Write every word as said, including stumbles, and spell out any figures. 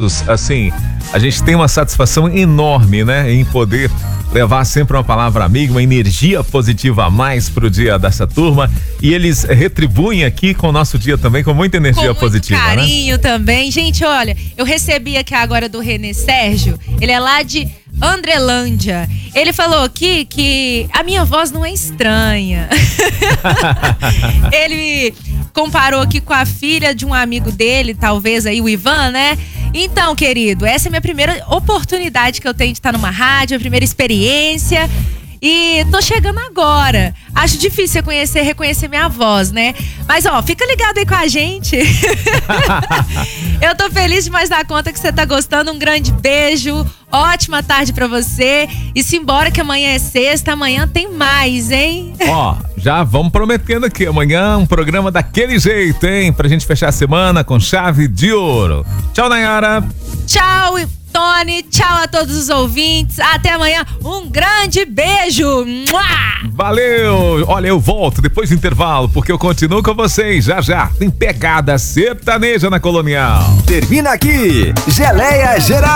todos, assim, a gente tem uma satisfação enorme, né, em poder levar sempre uma palavra amiga, uma energia positiva a mais pro dia dessa turma, e eles retribuem aqui com o nosso dia também com muita energia com muito positiva, carinho, né? também. Gente, olha, eu recebi aqui agora do René Sérgio, ele é lá de Andrelândia. Ele falou aqui que a minha voz não é estranha. Ele comparou aqui com a filha de um amigo dele, talvez aí o Ivan, né? Então, querido, essa é a minha primeira oportunidade que eu tenho de estar numa rádio, a primeira experiência. E tô chegando agora. Acho difícil você conhecer, reconhecer minha voz, né? Mas, ó, fica ligado aí com a gente. Eu tô feliz demais da conta que você tá gostando. Um grande beijo. Ótima tarde pra você. E simbora que amanhã é sexta. Amanhã tem mais, hein? Ó, já vamos prometendo aqui. Amanhã um programa daquele jeito, hein? Pra gente fechar a semana com chave de ouro. Tchau, Nayara. Tchau, Tony. Tchau a todos os ouvintes. Até amanhã. Um grande beijo. Mua! Valeu. Olha, eu volto depois do intervalo, porque eu continuo com vocês já já. Tem pegada sertaneja na Colonial. Termina aqui, Geleia Geral.